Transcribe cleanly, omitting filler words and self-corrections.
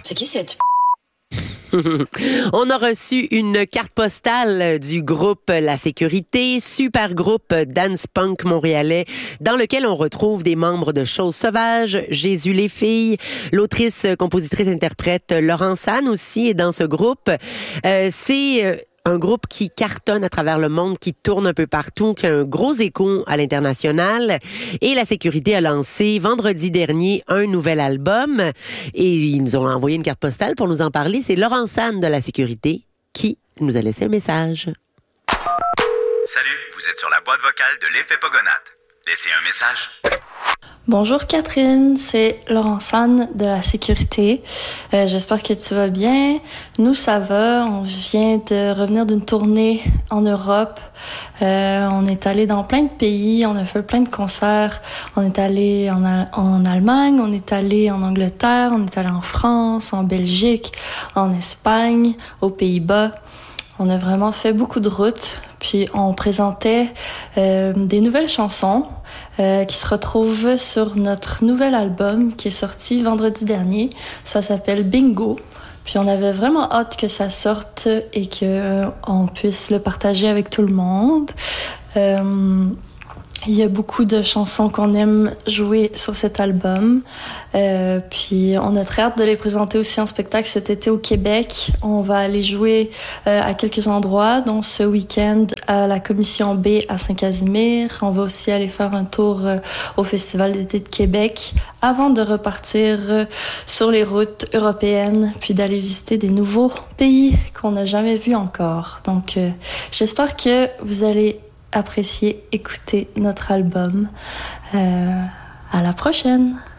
C'est qui cette On a reçu une carte postale du groupe La Sécurité, super groupe dance punk montréalais, dans lequel on retrouve des membres de Choses Sauvages, Jésus les filles, l'autrice, compositrice, interprète Laurence Anne aussi est dans ce groupe. C'est un groupe qui cartonne à travers le monde, qui tourne un peu partout, qui a un gros écho à l'international. Et La Sécurité a lancé vendredi dernier un nouvel album. Et ils nous ont envoyé une carte postale pour nous en parler. C'est Laurence Anne de La Sécurité qui nous a laissé un message. Salut, vous êtes sur la boîte vocale de l'Effet Pogonate. Laissez un message. Bonjour Catherine, c'est Laurence Anne de La Sécurité. J'espère que tu vas bien. Nous, ça va. On vient de revenir d'une tournée en Europe. On est allé dans plein de pays. On a fait plein de concerts. On est allé en Allemagne, on est allé en Angleterre, on est allé en France, en Belgique, en Espagne, aux Pays-Bas. On a vraiment fait beaucoup de routes. Puis on présentait des nouvelles chansons qui se retrouvent sur notre nouvel album qui est sorti vendredi dernier. Ça s'appelle Bingo. Puis on avait vraiment hâte que ça sorte et que on puisse le partager avec tout le monde. Il y a beaucoup de chansons qu'on aime jouer sur cet album. Puis on a très hâte de les présenter aussi en spectacle cet été au Québec. On va aller jouer à quelques endroits, dont ce week-end à la Commission B à Saint-Casimir. On va aussi aller faire un tour au Festival d'été de Québec avant de repartir sur les routes européennes, puis d'aller visiter des nouveaux pays qu'on n'a jamais vus encore. Donc j'espère que vous allez apprécier écouter notre album. À la prochaine!